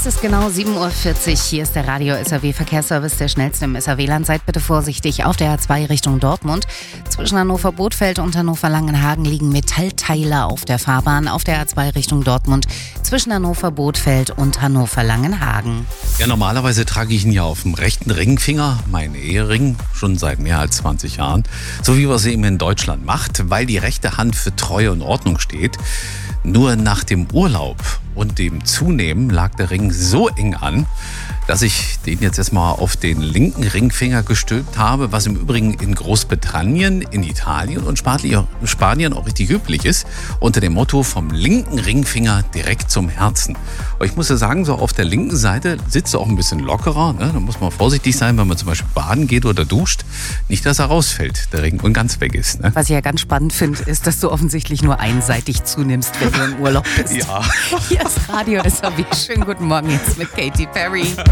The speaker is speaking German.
Es ist genau 7.40 Uhr. Hier ist der Radio SAW Verkehrsservice, der schnellste im SAW-Land. Seid bitte vorsichtig auf der A2 Richtung Dortmund. Zwischen Hannover-Bothfeld und Hannover-Langenhagen liegen Metallteile auf der Fahrbahn. Auf der A2 Richtung Dortmund zwischen Hannover-Bothfeld und Hannover-Langenhagen. Ja, normalerweise trage ich ihn ja auf dem rechten Ringfinger, meinen Ehering, schon seit mehr als 20 Jahren. So wie man es eben in Deutschland macht, weil die rechte Hand für Treue und Ordnung steht. Nur nach dem Urlaub und dem Zunehmen lag der Ring so eng an, dass ich den jetzt erstmal auf den linken Ringfinger gestülpt habe, was im Übrigen in Großbritannien, in Italien und Spanien auch richtig üblich ist, unter dem Motto vom linken Ringfinger direkt zum Herzen. Aber ich muss ja sagen, so auf der linken Seite sitzt er auch ein bisschen lockerer, ne? Da muss man vorsichtig sein, wenn man zum Beispiel baden geht oder duscht, nicht, dass er rausfällt, der Ring, und ganz weg ist. Ne? Was ich ja ganz spannend finde, ist, dass du offensichtlich nur einseitig zunimmst, wenn du im Urlaub bist. Ja. Hier ist Radio SAW. Schönen guten Morgen jetzt mit Katy Perry.